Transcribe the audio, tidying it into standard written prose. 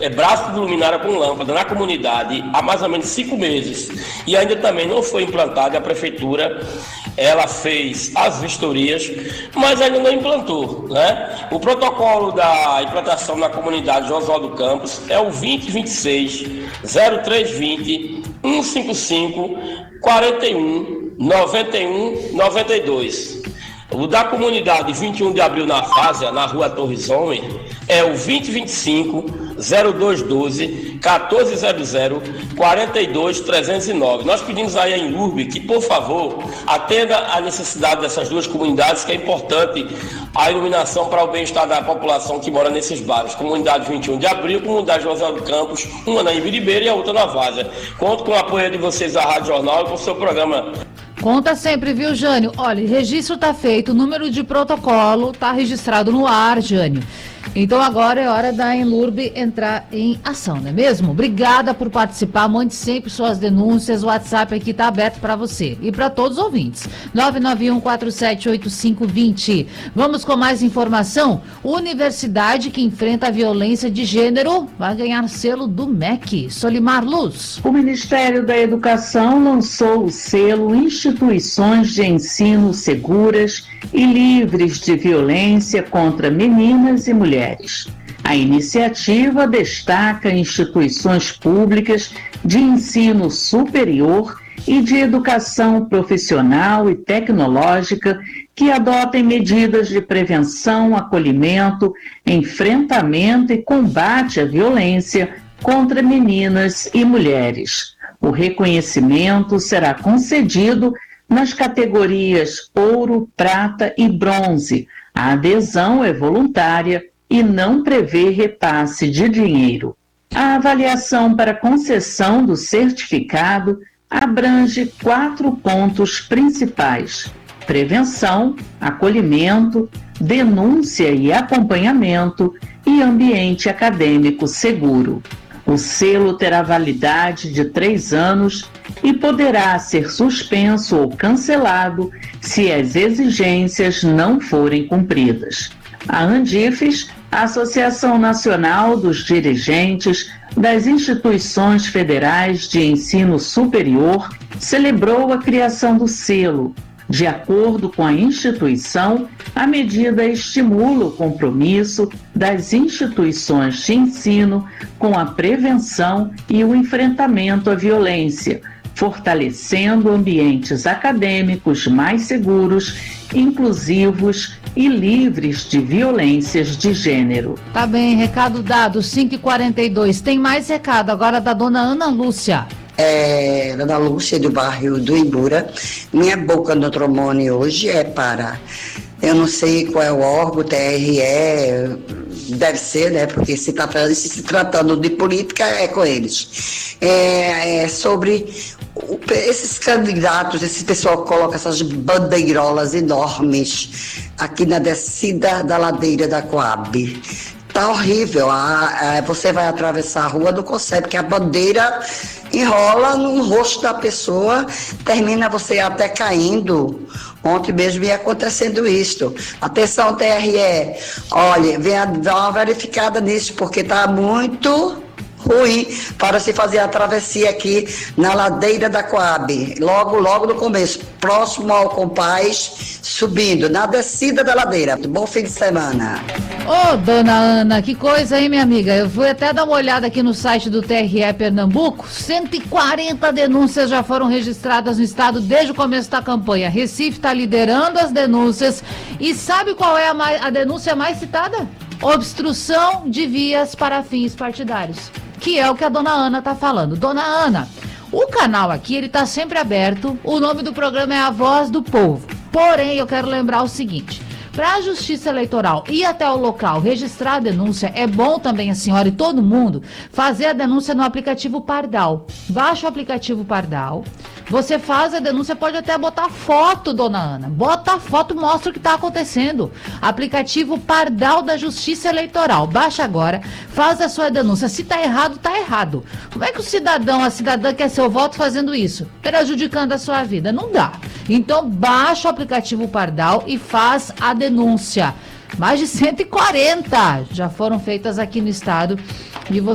braço de luminária com lâmpada na comunidade há mais ou menos 5 meses e ainda também não foi implantado. A prefeitura, ela fez as vistorias, mas ainda não implantou, né? O protocolo da implantação na comunidade Oswaldo Campos é o 2026 0320 155 41 91 92. O da comunidade 21 de abril na Fásia, na rua Torres Homem, é o 2025 0212 1400 42 309. Nós pedimos aí a Inlurb que, por favor, atenda a necessidade dessas duas comunidades, que é importante a iluminação para o bem-estar da população que mora nesses bairros. Comunidade 21 de abril, comunidade José do Campos, uma na Ibiribeira e a outra na Várzea. Conto com o apoio de vocês, a Rádio Jornal, e com o seu programa. Conta sempre, viu, Jânio? Olha, registro tá feito, o número de protocolo tá registrado no ar, Jânio. Então agora é hora da Inlurb entrar em ação, não é mesmo? Obrigada por participar, mande sempre suas denúncias, o WhatsApp aqui tá aberto para você e para todos os ouvintes. 991478520. Vamos com mais informação? Universidade que enfrenta a violência de gênero vai ganhar selo do MEC. Solimar Luz. O Ministério da Educação lançou o selo Instituições de Ensino Seguras e Livres de Violência contra Meninas e Mulheres. A iniciativa destaca instituições públicas de ensino superior e de educação profissional e tecnológica que adotem medidas de prevenção, acolhimento, enfrentamento e combate à violência contra meninas e mulheres. O reconhecimento será concedido nas categorias ouro, prata e bronze. A adesão é voluntária e não prevê repasse de dinheiro. A avaliação para concessão do certificado abrange 4 pontos principais: prevenção, acolhimento, denúncia e acompanhamento e ambiente acadêmico seguro. O selo terá validade de 3 anos e poderá ser suspenso ou cancelado se as exigências não forem cumpridas. A Andifes, a Associação Nacional dos Dirigentes das Instituições Federais de Ensino Superior, celebrou a criação do selo. De acordo com a instituição, a medida estimula o compromisso das instituições de ensino com a prevenção e o enfrentamento à violência, fortalecendo ambientes acadêmicos mais seguros, inclusivos e livres de violências de gênero. Tá bem, recado dado, 5h42. Tem mais recado agora da dona Ana Lúcia. Dona Lúcia, do bairro do Ibura. Minha boca no trombone hoje é para... Eu não sei qual é o órgão, TRE, deve ser, né? Porque se tratando de política, é com eles. Sobre esses candidatos, esse pessoal que coloca essas bandeirolas enormes aqui na descida da ladeira da Coab. Tá horrível. Você vai atravessar a rua, não consegue, porque a bandeira enrola no rosto da pessoa, termina você até caindo. Ontem mesmo ia acontecendo isso. Atenção, TRE, olha, venha dar uma verificada nisso, porque tá muito ruim para se fazer a travessia aqui na ladeira da Coab, logo no começo, próximo ao Compaz, subindo, na descida da ladeira. Bom fim de semana. Ô, dona Ana, que coisa, hein, minha amiga? Eu fui até dar uma olhada aqui no site do TRE Pernambuco. 140 denúncias já foram registradas no estado desde o começo da campanha. Recife está liderando as denúncias. E sabe qual é a denúncia mais citada? Obstrução de vias para fins partidários, que é o que a dona Ana está falando. Dona Ana, o canal aqui, ele está sempre aberto. O nome do programa é A Voz do Povo. Porém, eu quero lembrar o seguinte: para a Justiça Eleitoral ir até o local registrar a denúncia, é bom também a senhora e todo mundo fazer a denúncia no aplicativo Pardal. Baixa o aplicativo Pardal, você faz a denúncia, pode até botar foto, dona Ana. Bota a foto, mostra o que está acontecendo. Aplicativo Pardal da Justiça Eleitoral. Baixa agora, faz a sua denúncia. Se está errado, está errado. Como é que o cidadão, a cidadã quer seu voto fazendo isso? Prejudicando a sua vida? Não dá. Então, baixa o aplicativo Pardal e faz a denúncia. Mais de 140 já foram feitas aqui no estado. E você